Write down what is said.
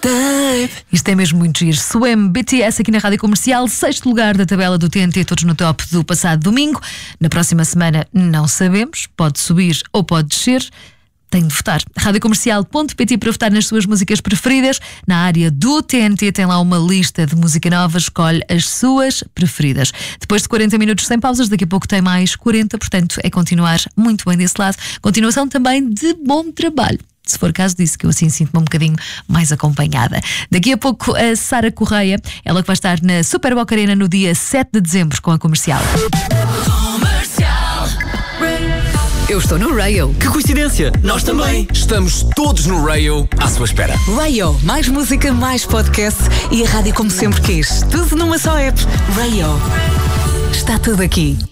Isto é mesmo muito giro. Swim, BTS aqui na Rádio Comercial, 6º lugar da tabela do TNT, todos no top do passado domingo. Na próxima semana não sabemos, pode subir ou pode descer. Tem de votar. radiocomercial.pt para votar nas suas músicas preferidas. Na área do TNT tem lá uma lista de música nova. Escolhe as suas preferidas. Depois de 40 minutos sem pausas, daqui a pouco tem mais 40. Portanto, é continuar muito bem desse lado. Continuação também de bom trabalho. Se for caso disso, que eu assim sinto-me um bocadinho mais acompanhada. Daqui a pouco a Sara Correia, ela que vai estar na Super Boca Arena no dia 7 de dezembro com a Comercial. Eu estou no Rayo. Que coincidência! Nós também! Estamos todos no Rayo à sua espera. Rayo, mais música, mais podcast e a rádio como sempre quis. Tudo numa só app. Rayo. Está tudo aqui.